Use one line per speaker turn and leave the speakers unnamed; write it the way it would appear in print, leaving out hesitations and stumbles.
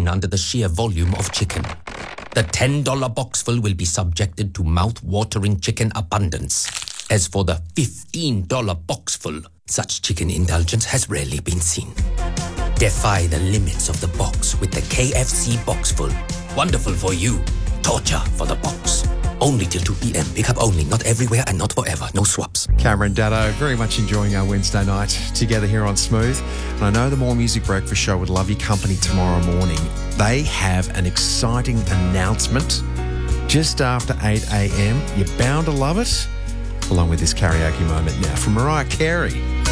seen under the sheer volume of chicken. The $10 boxful will be subjected to mouth-watering chicken abundance. As for the $15 boxful, such chicken indulgence has rarely been seen. Defy the limits of the box with the KFC Boxful. Wonderful for you. Torture for the box. Only till 2 p.m. Pick up only. Not everywhere and not forever. No swaps.
Cameron Daddo, very much enjoying our Wednesday night together here on Smooth. And I know the More Music Breakfast Show would love your company tomorrow morning. They have an exciting announcement just after 8 a.m. You're bound to love it. Along with this karaoke moment now from Mariah Carey.